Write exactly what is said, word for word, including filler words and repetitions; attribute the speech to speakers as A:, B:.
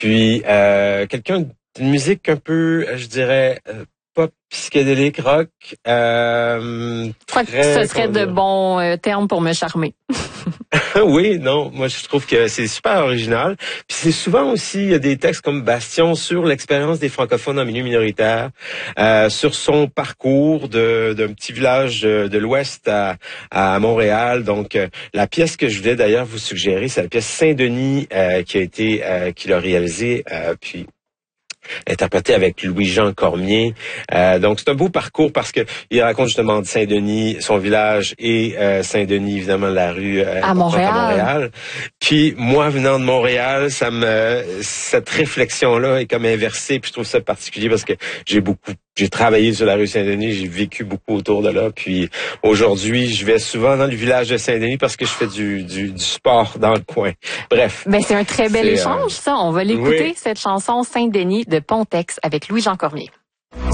A: Puis euh, quelqu'un d'une musique un peu, je dirais, euh, pop, psychédélique, rock. Euh,
B: je crois que ce serait de bons euh, termes pour me charmer.
A: Oui, non, moi je trouve que c'est super original. Puis c'est souvent aussi, il y a des textes comme Bastion sur l'expérience des francophones en milieu minoritaire, euh, sur son parcours de d'un petit village de, de l'Ouest à, à Montréal. Donc euh, la pièce que je voulais d'ailleurs vous suggérer, c'est la pièce Saint-Denis euh, qui a été, euh, qu'il a réalisée, euh, puis interprété avec Louis-Jean Cormier. Euh, donc, c'est un beau parcours parce que il raconte justement de Saint-Denis, son village, et euh, Saint-Denis, évidemment, la rue euh,
B: à Montréal.
A: à Montréal. Puis, moi, venant de Montréal, ça me cette réflexion-là est comme inversée. Puis, je trouve ça particulier parce que j'ai beaucoup, j'ai travaillé sur la rue Saint-Denis, j'ai vécu beaucoup autour de là. Puis, aujourd'hui, je vais souvent dans le village de Saint-Denis parce que je fais du, du, du sport dans le coin. Bref.
B: Ben, c'est un très bel échange,
A: euh,
B: ça. On va l'écouter,
A: oui.
B: cette chanson Saint-Denis de Pontex avec Louis-Jean Cormier.